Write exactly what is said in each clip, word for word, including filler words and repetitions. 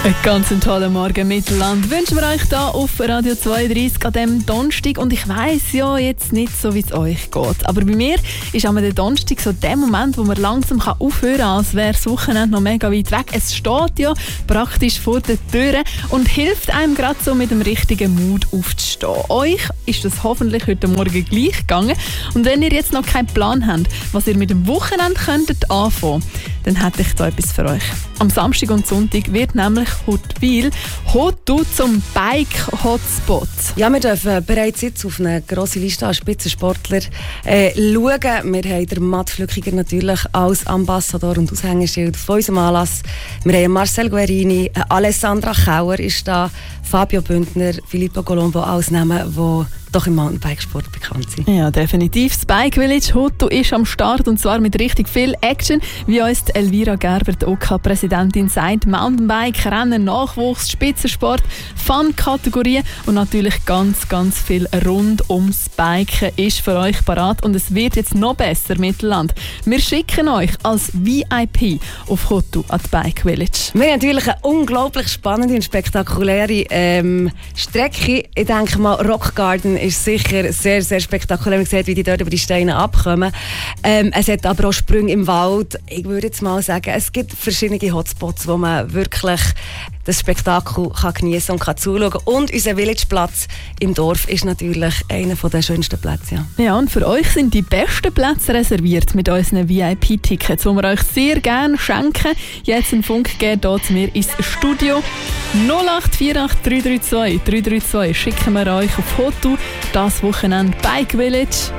Einen ganz tollen Morgen Mittelland wünschen wir euch hier auf Radio zweiunddreißig an diesem Donnerstag. Und ich weiss ja jetzt nicht so, wie es euch geht. Aber bei mir ist am Donnerstag so der Moment, wo man langsam aufhören kann, als wäre das Wochenende noch mega weit weg. Es steht ja praktisch vor der Tür und hilft einem gerade so mit dem richtigen Mut aufzustehen. Euch ist das hoffentlich heute Morgen gleich gegangen. Und wenn ihr jetzt noch keinen Plan habt, was ihr mit dem Wochenende könntet anfangen, dann hätte ich da etwas für euch. Am Samstag und Sonntag wird nämlich Huttwil Hottu zum Bike-Hotspot. Ja, wir dürfen bereits jetzt auf eine grosse Liste an Spitzensportler äh, schauen. Wir haben den Matt Flückiger natürlich als Ambassador und Aushängeschild von unserem Anlass. Wir haben Marcel Guerini, Alessandra Kauer ist da, Fabio Bündner, Filippo Colombo, alles Namen, die doch im Mountainbikesport bekannt sind. Ja, definitiv. Das Bike Village Hottu ist am Start und zwar mit richtig viel Action, wie uns die Elvira Gerber, die O K-Präsidentin, sagt. Mountainbike, Rennen, Nachwuchs, Spitzensport, Fun-Kategorien und natürlich ganz, ganz viel rund ums Biken ist für euch parat und es wird jetzt noch besser, Mittelland. Wir schicken euch als V I P auf Hottu an die Bike Village. Wir haben natürlich eine unglaublich spannende und spektakuläre ähm, Strecke. Ich denke mal, Rock Garden ist sicher sehr, sehr spektakulär. Man sieht, wie die dort über die Steine abkommen. Ähm, es hat aber auch Sprünge im Wald. Ich würde jetzt mal sagen, es gibt verschiedene Hotspots, wo man wirklich das Spektakel kann geniessen und kann zuschauen. Und unser Villageplatz im Dorf ist natürlich einer der schönsten Plätze. Ja. ja, und für euch sind die besten Plätze reserviert mit unseren V I P-Tickets, die wir euch sehr gerne schenken. Jetzt einen Funk geben hier zu mir ins Studio. null acht vier acht drei drei zwei drei drei zwei schicken wir euch auf Hottu das Wochenende Bike Village.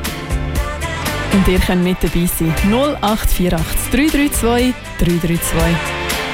Und ihr könnt mit dabei sein. null acht vier acht drei drei zwei drei drei zwei.